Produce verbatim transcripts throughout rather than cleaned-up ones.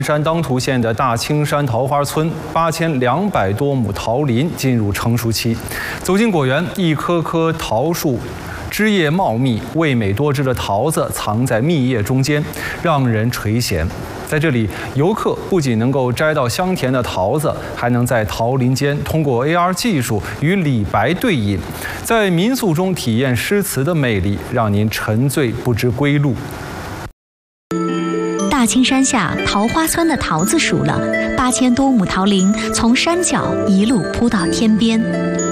山当涂县的大青山桃花村，八千两百多亩桃林进入成熟期。走进果园，一棵棵桃树枝叶茂密，味美多汁的桃子藏在密叶中间，让人垂涎。在这里，游客不仅能够摘到香甜的桃子，还能在桃林间通过 A R 技术与李白对饮，在民宿中体验诗词的魅力，让您沉醉不知归路。 大青山下桃花村的桃子熟了，八千多亩桃林从山脚一路铺到天边。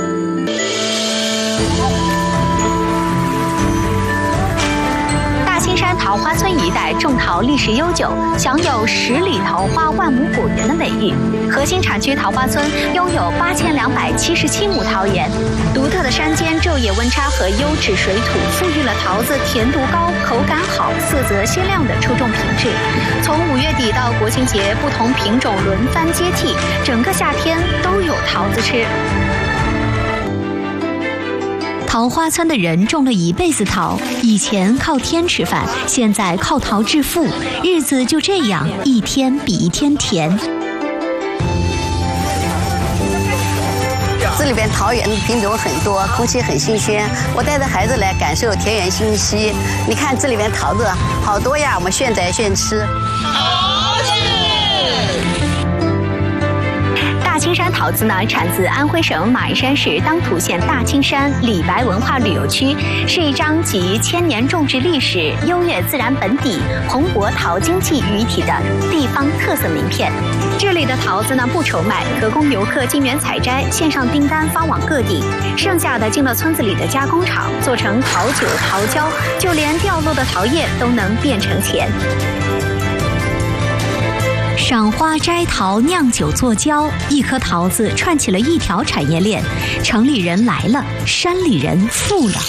大青山桃花村一带种桃历史悠久，享有“十里桃花万亩果园”的美誉。核心产区桃花村拥有八千两百七十七亩桃园，独特的山间昼夜温差和优质水土，赋予了桃子甜度高、口感好、色泽鲜亮的出众品质。从五月底到国庆节，不同品种轮番接替，整个夏天都有桃子吃。 桃花村的人种了一辈子桃，以前靠天吃饭，现在靠桃致富，日子就这样一天比一天甜。 这里边桃园品种很多，空气很新鲜。我带着孩子来感受田园信息。你看这里边桃子好多呀，我们现摘现吃。好吃。 大青山桃子呢，产自安徽省马鞍山市当涂县大青山李白文化旅游区，是一张集千年种植历史、优越自然本底、蓬勃桃经济于一体的地方特色名片。这里的桃子呢不愁卖，可供游客进园采摘，线上订单发往各地，剩下的进了村子里的加工厂，做成桃酒、桃胶，就连掉落的桃叶都能变成钱。 赏花、摘桃、酿酒、做胶，一颗桃子串起了一条产业链。城里人来了，山里人富了。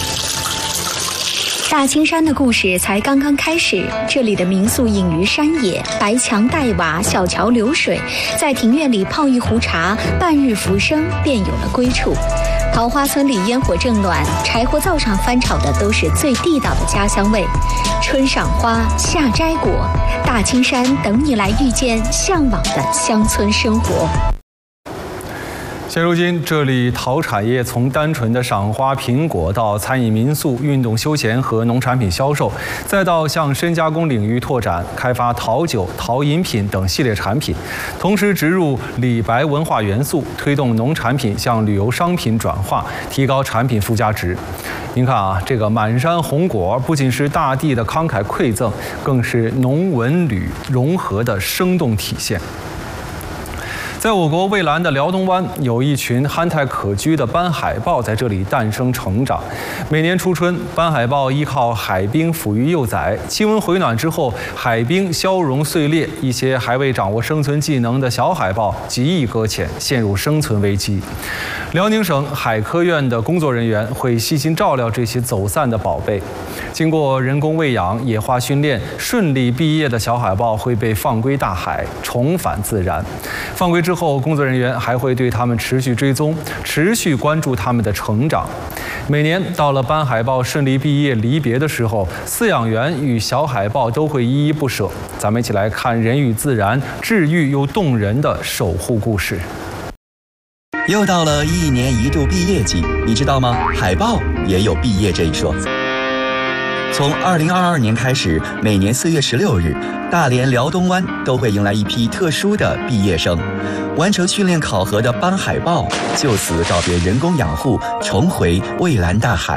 大青山的故事才刚刚开始，这里的民宿隐于山野，白墙黛瓦，小桥流水，在庭院里泡一壶茶，半日浮生，便有了归处。 桃花村里烟火正暖，柴火灶上翻炒的都是最地道的家乡味。春赏花，夏摘果，大青山等你来遇见向往的乡村生活。 现如今，这里桃产业从单纯的赏花品果，到餐饮民宿、运动休闲和农产品销售，再到向深加工领域拓展，开发桃酒、桃饮品等系列产品，同时植入李白文化元素，推动农产品向旅游商品转化，提高产品附加值。您看啊，这个满山红果不仅是大地的慷慨馈赠，更是农文旅融合的生动体现。 在我国蔚蓝的辽东湾，有一群憨态可掬的斑海豹在这里诞生成长。每年初春，斑海豹依靠海冰抚育幼崽，气温回暖之后，海冰消融碎裂，一些还未掌握生存技能的小海豹极易搁浅，陷入生存危机。辽宁省海科院的工作人员会细心照料这些走散的宝贝。经过人工喂养、野化训练，顺利毕业的小海豹会被放归大海，重返自然。放归之后，工作人员还会对它们持续追踪，持续关注它们的成长。每年到了斑海豹顺利毕业离别的时候，饲养员与小海豹都会依依不舍。咱们一起来看人与自然治愈又动人的守护故事。 又到了一年一度毕业季，你知道吗？海豹也有毕业这一说。 从二零二二年开始，每年四月十六日，大连辽东湾都会迎来一批特殊的毕业生。完成训练考核的斑海豹就此告别人工养护，重回蔚蓝大海。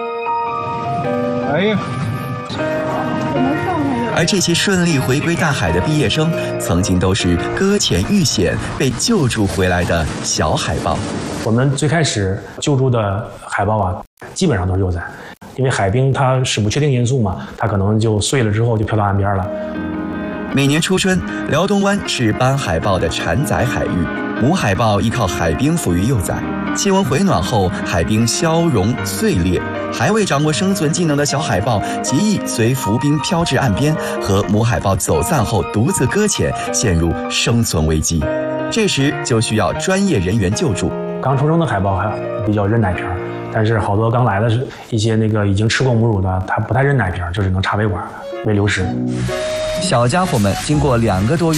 哎呀！ 而这些顺利回归大海的毕业生，曾经都是搁浅遇险被救助回来的小海豹。 我们最开始救助的海豹啊，基本上都是幼崽。 因为海冰它是不确定因素嘛，它可能就碎了之后就飘到岸边了。 每年初春，辽东湾是斑海豹的产崽海域，母海豹依靠海冰抚育幼崽，气温回暖后，海冰消融碎裂，还未掌握生存技能的小海豹极易随浮冰飘至岸边，和母海豹走散后独自搁浅，陷入生存危机。这时就需要专业人员救助。 刚出生的海豹还比较认奶瓶。 但是好多刚来的是一些那个已经吃过母乳的，它不太认奶瓶，就只能插喂管喂流食。 小家伙们经过两个多月。